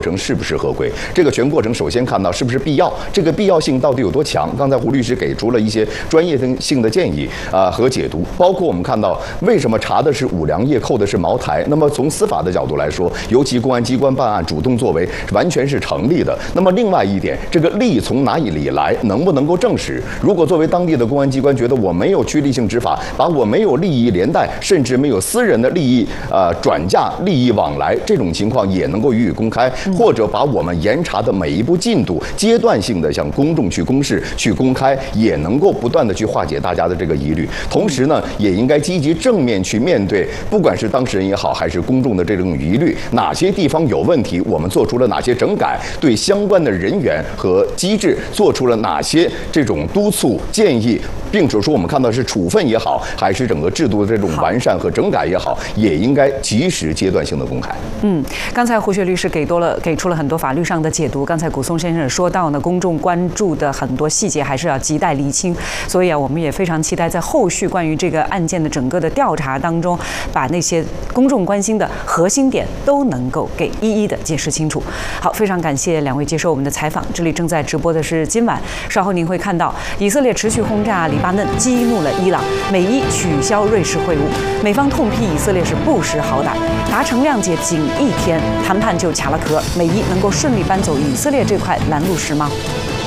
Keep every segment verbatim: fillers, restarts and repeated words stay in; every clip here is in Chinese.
程是不是合规？这个全过程首先看到是不是必要，这个必要性到底有多强？刚才胡律师给出了一些专业性的建议啊、呃、和解读，包括我们看到为什么查的是五粮液，扣的是茅台。那么从司法的角度来说，尤其公安机关办案主动作为，完全是成立的。那么另外一点，这个利从哪里来，能不能够证实？如果作为当地的公安机关觉得我没有趋利性执法，把我没有利益连带，甚至没有私人的利益呃转嫁、利益往来这种情况也能够予以公开。或者把我们严查的每一步进度阶段性的向公众去公示、去公开，也能够不断的去化解大家的这个疑虑。同时呢，也应该积极正面去面对，不管是当事人也好，还是公众的这种疑虑，哪些地方有问题，我们做出了哪些整改，对相关的人员和机制做出了哪些这种督促建议，并且说我们看到是处分也好，还是整个制度的这种完善和整改也好，也应该及时阶段性的公开。 嗯，刚才胡雪律师给多了。给出了很多法律上的解读。刚才古松先生也说到呢，公众关注的很多细节还是要亟待厘清。所以啊，我们也非常期待在后续关于这个案件的整个的调查当中，把那些公众关心的核心点都能够给一一的解释清楚。好，非常感谢两位接受我们的采访。这里正在直播的是今晚，稍后您会看到以色列持续轰炸黎巴嫩，激怒了伊朗，美伊取消瑞士会晤，美方痛批以色列是不识好歹，达成谅解仅一天，谈判就卡了壳。美伊能够顺利搬走以色列这块拦路石吗？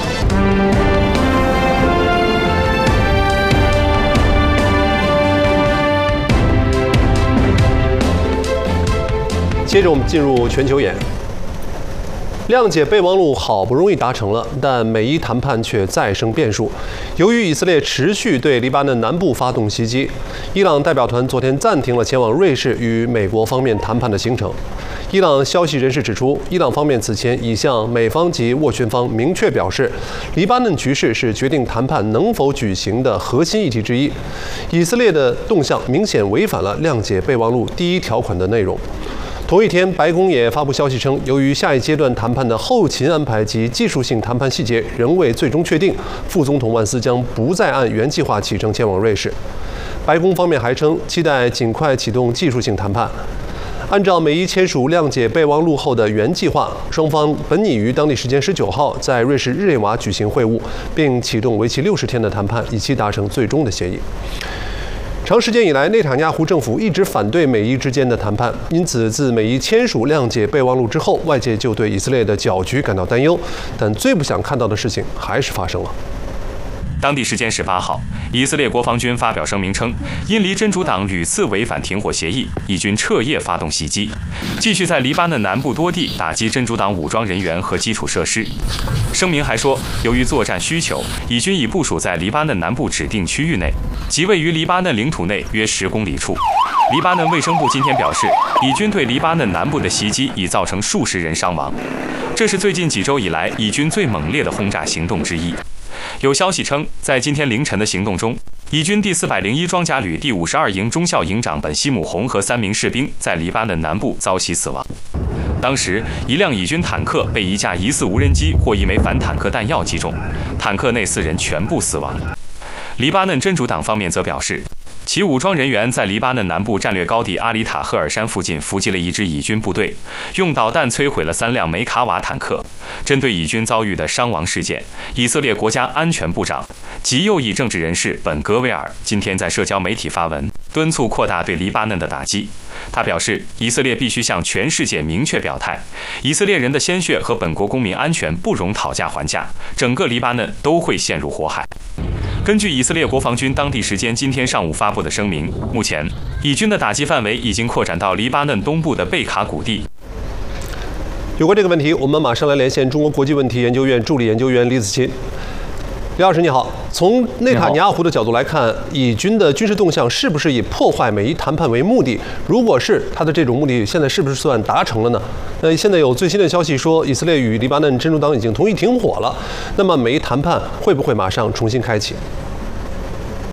接着我们进入全球眼。谅解备忘录好不容易达成了，但美伊谈判却再生变数。由于以色列持续对黎巴嫩南部发动袭击，伊朗代表团昨天暂停了前往瑞士与美国方面谈判的行程。伊朗消息人士指出，伊朗方面此前已向美方及斡旋方明确表示，黎巴嫩局势是决定谈判能否举行的核心议题之一。以色列的动向明显违反了谅解备忘录第一条款的内容。同一天，白宫也发布消息称，由于下一阶段谈判的后勤安排及技术性谈判细节仍未最终确定，副总统万斯将不再按原计划启程前往瑞士。白宫方面还称，期待尽快启动技术性谈判。按照美伊签署谅解备忘录后的原计划，双方本拟于当地时间十九号在瑞士日内瓦举行会晤，并启动为期六十天的谈判，以期达成最终的协议。长时间以来，内塔尼亚胡政府一直反对美伊之间的谈判，因此自美伊签署谅解备忘录之后，外界就对以色列的搅局感到担忧。但最不想看到的事情还是发生了。 当地时间十八号，以色列国防军发表声明称，因黎真主党屡次违反停火协议，以军彻夜发动袭击，继续在黎巴嫩南部多地打击真主党武装人员和基础设施。声明还说，由于作战需求，以军已部署在黎巴嫩南部指定区域内，即位于黎巴嫩领土内约十公里处。黎巴嫩卫生部今天表示，以军对黎巴嫩南部的袭击已造成数十人伤亡，这是最近几周以来以军最猛烈的轰炸行动之一。有消息称，在今天凌晨的行动中，以军第四百零一装甲旅第五十二营中校营长本西姆洪和三名士兵在黎巴嫩南部遭袭死亡。当时，一辆以军坦克被一架疑似无人机或一枚反坦克弹药击中，坦克内四人全部死亡。黎巴嫩真主党方面则表示，其武装人员在黎巴嫩南部战略高地阿里塔赫尔山附近伏击了一支以军部队，用导弹摧毁了三辆梅卡瓦坦克。针对以军遭遇的伤亡事件，以色列国家安全部长极右翼政治人士本戈维尔今天在社交媒体发文，敦促扩大对黎巴嫩的打击。他表示，以色列必须向全世界明确表态，以色列人的鲜血和本国公民安全不容讨价还价，整个黎巴嫩都会陷入火海。根据以色列国防军当地时间今天上午发布的声明，目前以军的打击范围已经扩展到黎巴嫩东部的贝卡谷地。 有关这个问题，我们马上来连线中国国际问题研究院助理研究员李子钦。李老师你好，从内塔尼亚胡的角度来看，以军的军事动向是不是以破坏美伊谈判为目的？如果是，他的这种目的现在是不是算达成了呢？那现在有最新的消息说，以色列与黎巴嫩真主党已经同意停火了，那么美伊谈判会不会马上重新开启？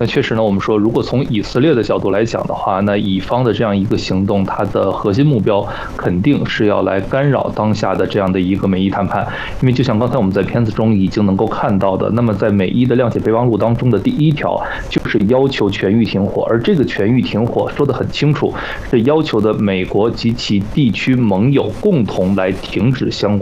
那确实呢，我们说，如果从以色列的角度来讲的话，那以方的这样一个行动，它的核心目标肯定是要来干扰当下的这样的一个美伊谈判。因为就像刚才我们在片子中已经能够看到的，那么在美伊的谅解备忘录当中的第一条就是要求全域停火，而这个全域停火说得很清楚，是要求的美国及其地区盟友共同来停止相关